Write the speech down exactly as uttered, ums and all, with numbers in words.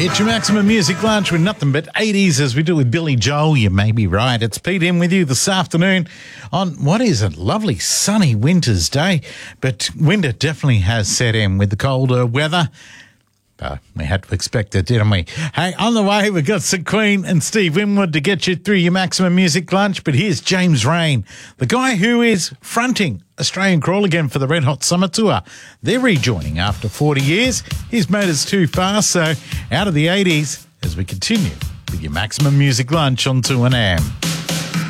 It's your Maximum Music Lunch with nothing but eighties as we do with Billy Joel. You may be right. It's Pete in with you this afternoon on what is a lovely sunny winter's day, but winter definitely has set in with the colder weather. Uh, we had to expect it, didn't we? Hey, on the way, we've got Sid Queen and Steve Winwood to get you through your Maximum Music Lunch, but here's James Rain, the guy who is fronting Australian Crawl again for the Red Hot Summer Tour. They're rejoining after forty years. His motor's too fast, so out of the eighties as we continue with your Maximum Music Lunch on two N M.